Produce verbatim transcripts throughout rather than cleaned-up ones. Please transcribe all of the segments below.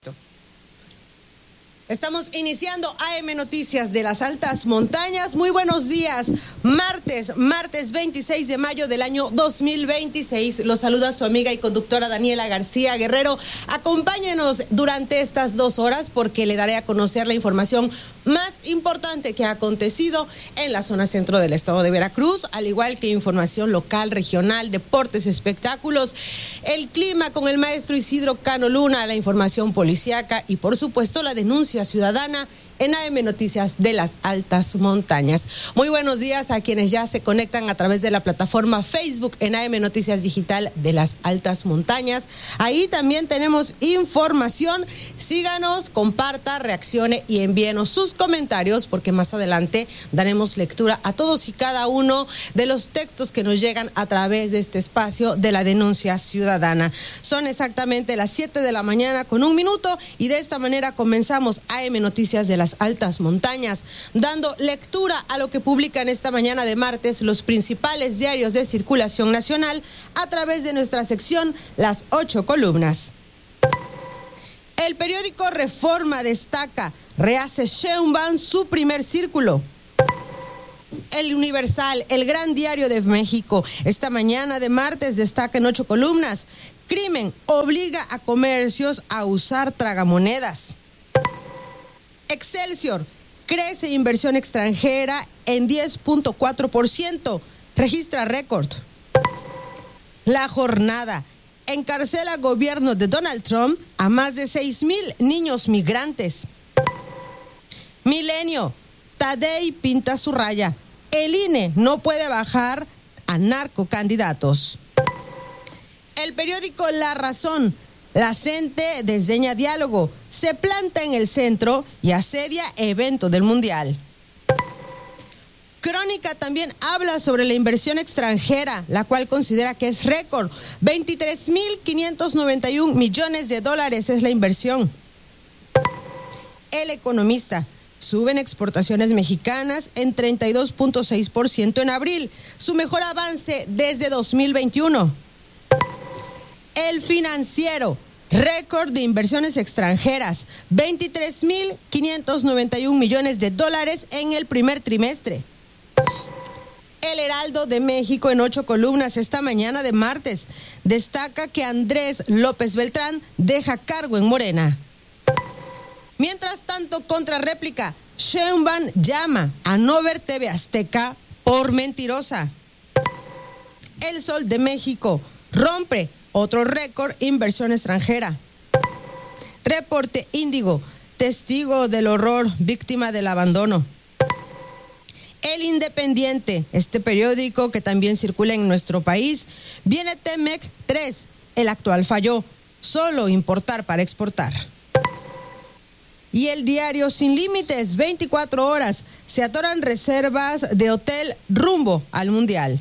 Perfecto. Estamos iniciando A M Noticias de las Altas Montañas. Muy buenos días. Martes, martes veintiséis de mayo del año dos mil veintiséis. Los saluda su amiga y conductora Daniela García Guerrero. Acompáñenos durante estas dos horas porque le daré a conocer la información más importante que ha acontecido en la zona centro del estado de Veracruz, al igual que información local, regional, deportes, espectáculos, el clima con el maestro Isidro Cano Luna, la información policíaca y por supuesto la denuncia ciudadana en A M Noticias de las Altas Montañas. Muy buenos días a quienes ya se conectan a través de la plataforma Facebook en A M Noticias Digital de las Altas Montañas. Ahí también tenemos información. Síganos, comparta, reaccione y envíenos sus comentarios porque más adelante daremos lectura a todos y cada uno de los textos que nos llegan a través de este espacio de la denuncia ciudadana. Son exactamente las siete de la mañana con un minuto y de esta manera comenzamos A M Noticias de las Altas Montañas, dando lectura a lo que publican esta mañana de martes los principales diarios de circulación nacional a través de nuestra sección Las Ocho Columnas. El periódico Reforma destaca, rehace Sheinbaum su primer círculo. El Universal, el gran diario de México, esta mañana de martes destaca en ocho columnas, crimen obliga a comercios a usar tragamonedas. Excelsior, crece inversión extranjera en diez punto cuatro por ciento, registra récord. La Jornada, encarcela gobierno de Donald Trump a más de seis mil niños migrantes. Milenio, Tadei pinta su raya, el I N E no puede bajar a narcocandidatos. El periódico La Razón, la gente desdeña diálogo, se planta en el centro y asedia evento del Mundial. Crónica también habla sobre la inversión extranjera, la cual considera que es récord. veintitrés mil quinientos noventa y un millones de dólares es la inversión. El Economista, suben exportaciones mexicanas en treinta y dos punto seis por ciento en abril, su mejor avance desde dos mil veintiuno. El Financiero, récord de inversiones extranjeras, veintitrés mil quinientos noventa y un millones de dólares en el primer trimestre. El Heraldo de México en ocho columnas esta mañana de martes destaca que Andrés López Beltrán deja cargo en Morena. Mientras tanto, contrarréplica, Sheinbaum llama a no ver T V Azteca por mentirosa. El Sol de México rompe otro récord, inversión extranjera. Reporte Índigo, testigo del horror, víctima del abandono. El Independiente, este periódico que también circula en nuestro país, viene Temec tres, el actual falló, solo importar para exportar. Y el diario Sin Límites, veinticuatro horas, se atoran reservas de hotel rumbo al Mundial.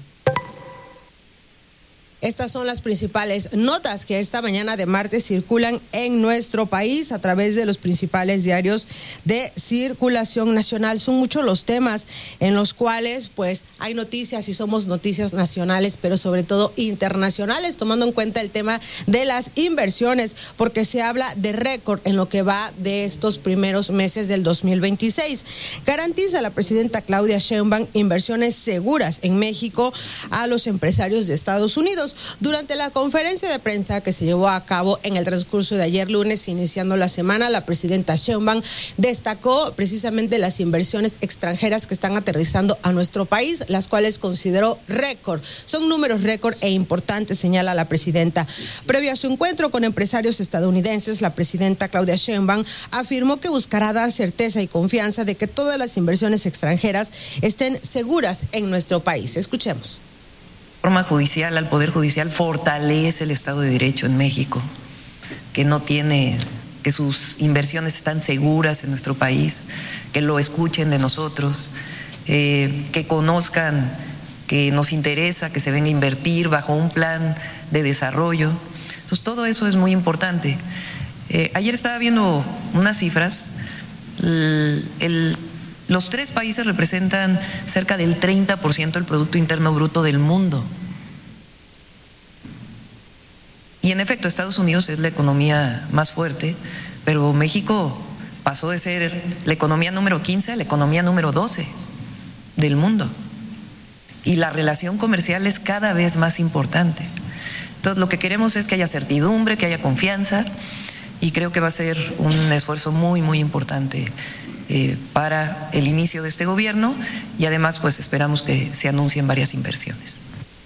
Estas son las principales notas que esta mañana de martes circulan en nuestro país a través de los principales diarios de circulación nacional. Son muchos los temas en los cuales pues hay noticias y somos noticias nacionales, pero sobre todo internacionales, tomando en cuenta el tema de las inversiones, porque se habla de récord en lo que va de estos primeros meses del dos mil veintiséis. Garantiza la presidenta Claudia Sheinbaum inversiones seguras en México a los empresarios de Estados Unidos. Durante la conferencia de prensa que se llevó a cabo en el transcurso de ayer lunes, iniciando la semana, la presidenta Sheinbaum destacó precisamente las inversiones extranjeras que están aterrizando a nuestro país, las cuales consideró récord. Son números récord e importantes, señala la presidenta. Previo a su encuentro con empresarios estadounidenses, la presidenta Claudia Sheinbaum afirmó que buscará dar certeza y confianza de que todas las inversiones extranjeras estén seguras en nuestro país. Escuchemos. Reforma judicial al Poder Judicial fortalece el Estado de Derecho en México, que no tiene, que sus inversiones están seguras en nuestro país, que lo escuchen de nosotros, eh, que conozcan que nos interesa que se venga a invertir bajo un plan de desarrollo. Entonces todo eso es muy importante. Eh, ayer estaba viendo unas cifras, el, el Los tres países representan cerca del treinta por ciento del Producto Interno Bruto del mundo. Y en efecto, Estados Unidos es la economía más fuerte, pero México pasó de ser la economía número quince a la economía número doce del mundo. Y la relación comercial es cada vez más importante. Entonces, lo que queremos es que haya certidumbre, que haya confianza, y creo que va a ser un esfuerzo muy, muy importante eh, para el inicio de este gobierno, y además, pues esperamos que se anuncien varias inversiones.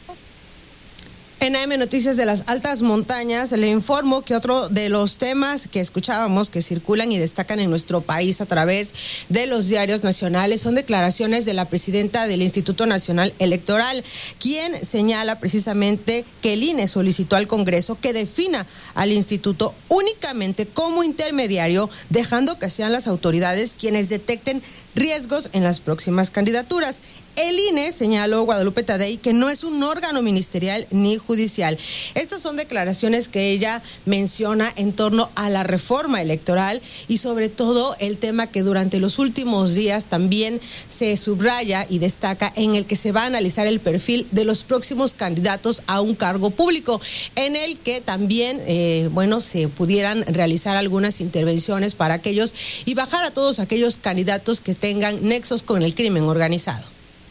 En A M Noticias de las Altas Montañas le informo que otro de los temas que escuchábamos que circulan y destacan en nuestro país a través de los diarios nacionales son declaraciones de la presidenta del Instituto Nacional Electoral, quien señala precisamente que el I N E solicitó al Congreso que defina al instituto únicamente como intermediario, dejando que sean las autoridades quienes detecten riesgos en las próximas candidaturas. El I N E señaló, Guadalupe Tadei, que no es un órgano ministerial ni judicial. Estas son declaraciones que ella menciona en torno a la reforma electoral y sobre todo el tema que durante los últimos días también se subraya y destaca, en el que se va a analizar el perfil de los próximos candidatos a un cargo público, en el que también, eh, bueno, se pudieran realizar algunas intervenciones para aquellos y bajar a todos aquellos candidatos que tengan nexos con el crimen organizado.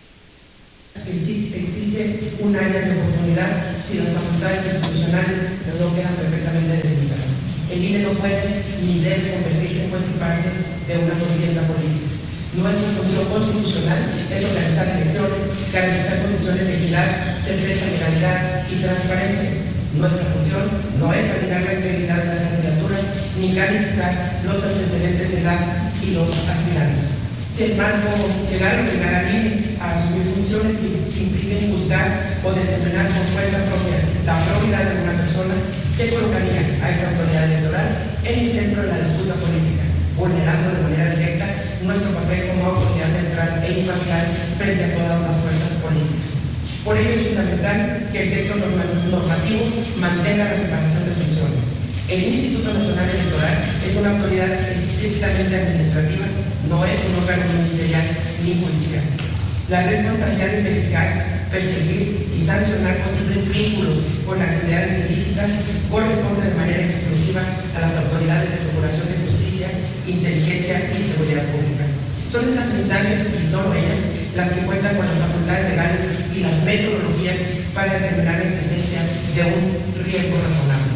Existe un área de oportunidad si las facultades institucionales no quedan perfectamente delimitadas. El I N E no puede ni debe convertirse en juez y parte de una contienda política. Nuestra función constitucional es organizar elecciones, garantizar condiciones de equidad, certeza, legalidad y transparencia. Nuestra función no es validar la integridad de las candidaturas ni calificar los antecedentes de las y los aspirantes. Sin embargo, llegar a obligar al I N E a asumir funciones que impliquen juzgar o determinar por cuenta propia la probidad de una persona se colocaría a esa autoridad electoral en el centro de la disputa política, vulnerando de manera directa nuestro papel como autoridad neutral e imparcial frente a todas las fuerzas políticas. Por ello es fundamental que el texto normativo mantenga la separación de funciones. El Instituto Nacional Electoral es una autoridad estrictamente administrativa, no es un órgano ministerial ni judicial. La responsabilidad de investigar, perseguir y sancionar posibles vínculos con actividades ilícitas corresponde de manera exclusiva a las autoridades de Procuración de Justicia, Inteligencia y Seguridad Pública. Son estas instancias, y solo ellas, las que cuentan con las facultades legales y las metodologías para determinar la existencia de un riesgo razonable.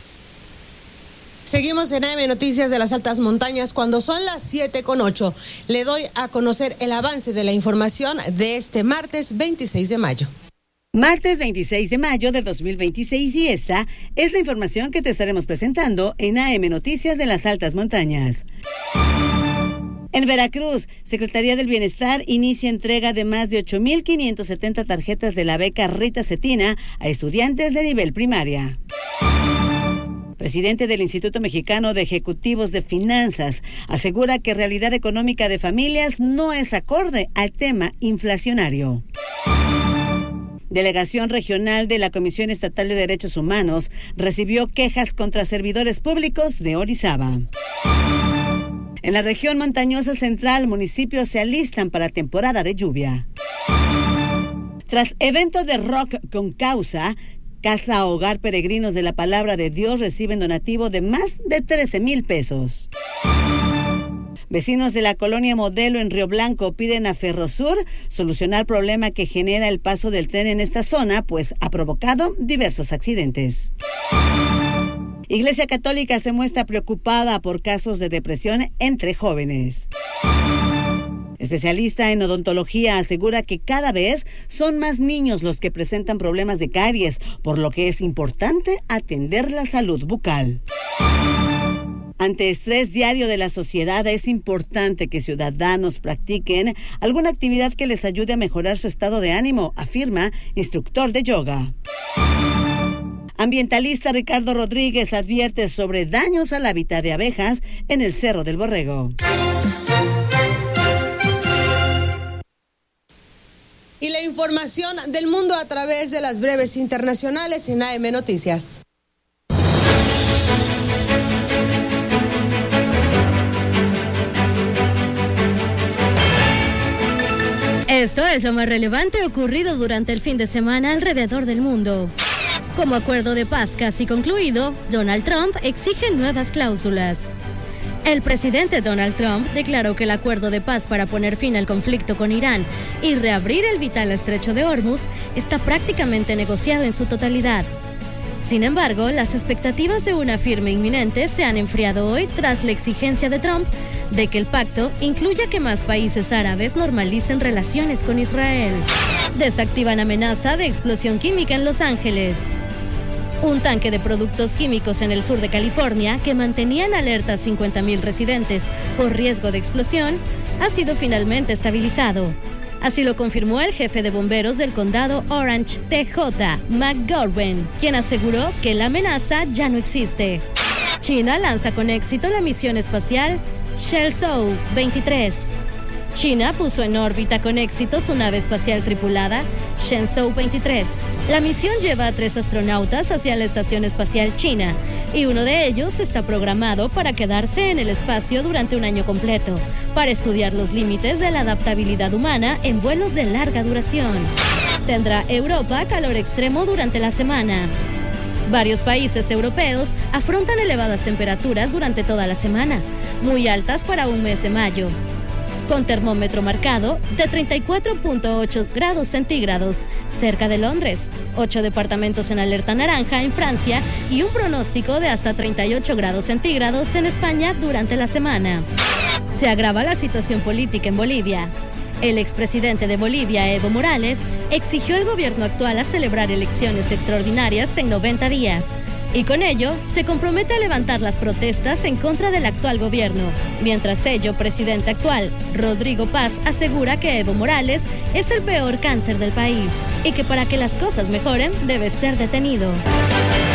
Seguimos en A M Noticias de las Altas Montañas cuando son las siete con ocho. Le doy a conocer el avance de la información de este martes veintiséis de mayo. Martes veintiséis de mayo de dos mil veintiséis, y esta es la información que te estaremos presentando en A M Noticias de las Altas Montañas. En Veracruz, Secretaría del Bienestar inicia entrega de más de ocho mil quinientas setenta tarjetas de la beca Rita Cetina a estudiantes de nivel primaria. Presidente del Instituto Mexicano de Ejecutivos de Finanzas asegura que realidad económica de familias no es acorde al tema inflacionario. Delegación Regional de la Comisión Estatal de Derechos Humanos recibió quejas contra servidores públicos de Orizaba. En la región montañosa central, municipios se alistan para temporada de lluvia. Tras evento de rock con causa, Casa Hogar Peregrinos de la Palabra de Dios reciben donativo de más de trece mil pesos. Vecinos de la colonia Modelo en Río Blanco piden a Ferrosur solucionar problema que genera el paso del tren en esta zona, pues ha provocado diversos accidentes. Iglesia Católica se muestra preocupada por casos de depresión entre jóvenes. Especialista en odontología asegura que cada vez son más niños los que presentan problemas de caries, por lo que es importante atender la salud bucal. Ante estrés diario de la sociedad, es importante que ciudadanos practiquen alguna actividad que les ayude a mejorar su estado de ánimo, afirma instructor de yoga. Ambientalista Ricardo Rodríguez advierte sobre daños al hábitat de abejas en el Cerro del Borrego. Y la información del mundo a través de las breves internacionales en A M Noticias. Esto es lo más relevante ocurrido durante el fin de semana alrededor del mundo. Como acuerdo de paz casi concluido, Donald Trump exige nuevas cláusulas. El presidente Donald Trump declaró que el acuerdo de paz para poner fin al conflicto con Irán y reabrir el vital estrecho de Hormuz está prácticamente negociado en su totalidad. Sin embargo, las expectativas de una firma inminente se han enfriado hoy tras la exigencia de Trump de que el pacto incluya que más países árabes normalicen relaciones con Israel. Desactivan amenaza de explosión química en Los Ángeles. Un tanque de productos químicos en el sur de California, que mantenía en alerta a cincuenta mil residentes por riesgo de explosión, ha sido finalmente estabilizado. Así lo confirmó el jefe de bomberos del condado Orange, T J McGovern, quien aseguró que la amenaza ya no existe. China lanza con éxito la misión espacial Shenzhou veintitrés. China puso en órbita con éxito su nave espacial tripulada Shenzhou veintitrés. La misión lleva a tres astronautas hacia la Estación Espacial China y uno de ellos está programado para quedarse en el espacio durante un año completo, para estudiar los límites de la adaptabilidad humana en vuelos de larga duración. Tendrá Europa calor extremo durante la semana. Varios países europeos afrontan elevadas temperaturas durante toda la semana, muy altas para un mes de mayo, con termómetro marcado de treinta y cuatro punto ocho grados centígrados cerca de Londres, ocho departamentos en alerta naranja en Francia y un pronóstico de hasta treinta y ocho grados centígrados en España durante la semana. Se agrava la situación política en Bolivia. El expresidente de Bolivia, Evo Morales, exigió al gobierno actual a celebrar elecciones extraordinarias en noventa días. Y con ello, se compromete a levantar las protestas en contra del actual gobierno. Mientras ello, presidente actual, Rodrigo Paz, asegura que Evo Morales es el peor cáncer del país y que para que las cosas mejoren, debe ser detenido.